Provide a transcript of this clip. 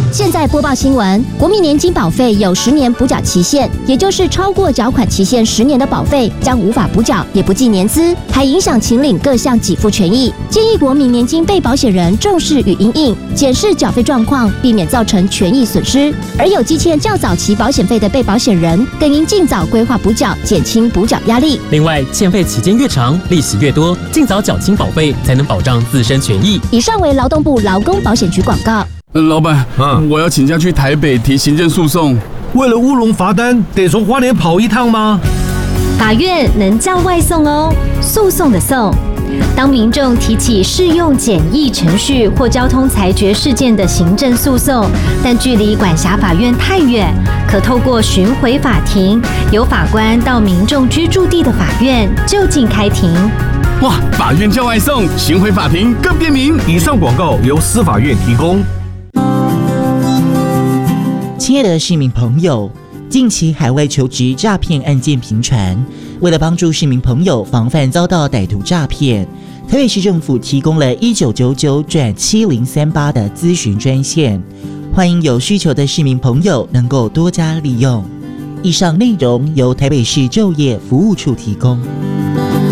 现在播报新闻，国民年金保费有10年补缴期限，也就是超过缴款期限10年的保费将无法补缴，也不计年资，还影响请领各项给付权益。建议国民年金被保险人重视与因应，检视缴费状况，避免造成权益损失。而有积欠较早期保险费的被保险人，更应尽早规划补缴，减轻补缴压力。 另外，欠费期间越长，利息越多，尽早缴清保费，才能保障自身权益。 以上为劳动部劳工保险局广告。 老板，我要请假去台北提行政诉讼。 为了乌龙罚单，得从花莲跑一趟吗？ 法院能叫外送哦，诉讼的讼。当民众提起适用简易程序或交通裁决事件的行政诉讼，但距离管辖法院太远，可透过巡回法庭，由法官到民众居住地的法院就近开庭。 哇，法院叫外送，巡回法庭更便民。 以上广告由司法院提供。 亲爱的市民朋友，近期海外求职诈骗案件频传，为了帮助市民朋友防范遭到歹徒诈骗，台北市政府提供了1999-7038的咨询专线，欢迎有需求的市民朋友能够多加利用。以上内容由台北市就业服务处提供。